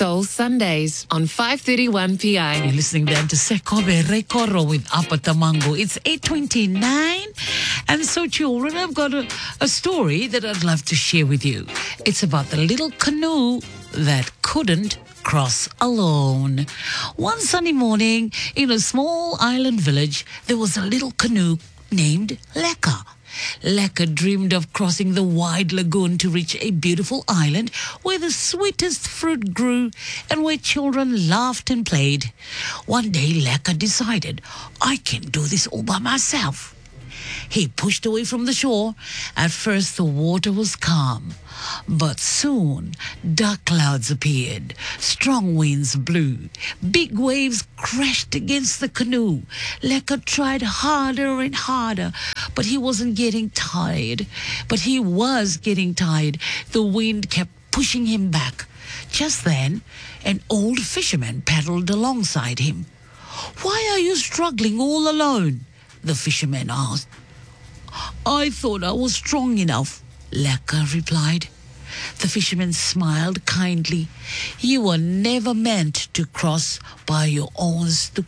Soul Sundays on 5:31 p.m. You're listening then to Sekobe Rekoro with Apatamango. It's 8:29. And so, children, I've got a story that I'd love to share with you. It's about the little canoe that couldn't cross alone. One sunny morning in a small island village, there was a little canoe named Leka. Leka dreamed of crossing the wide lagoon to reach a beautiful island where the sweetest fruit grew and where children laughed and played. One day, Leka decided, I can do this all by myself. He pushed away from the shore. At first, the water was calm, but soon dark clouds appeared. Strong winds blew. Big waves crashed against the canoe. Leka tried harder and harder, but he was getting tired. The wind kept pushing him back. Just then, an old fisherman paddled alongside him. "Why are you struggling all alone?" the fisherman asked. "I thought I was strong enough," Leka replied. The fisherman smiled kindly. "You were never meant to cross by your own